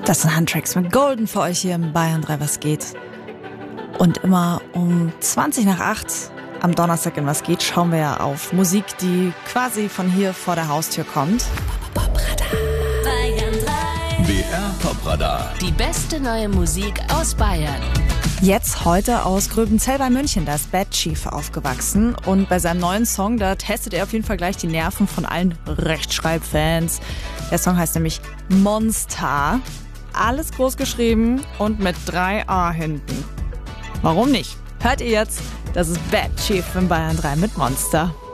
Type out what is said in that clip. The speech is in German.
Das sind Handtracks mit Golden für euch hier im Bayern 3 Was geht. Und immer um 20 nach 8 am Donnerstag in Was geht schauen wir ja auf Musik, die quasi von hier vor der Haustür kommt. Bayern 3. BR Popradar. Die beste neue Musik aus Bayern. Jetzt heute aus Gröbenzell bei München, da ist Bad Chief aufgewachsen und bei seinem neuen Song, da testet er auf jeden Fall gleich die Nerven von allen Rechtschreibfans. Der Song heißt nämlich Monster, alles groß geschrieben und mit 3 A hinten. Warum nicht? Hört ihr jetzt, das ist Bad Chief in Bayern 3 mit Monster.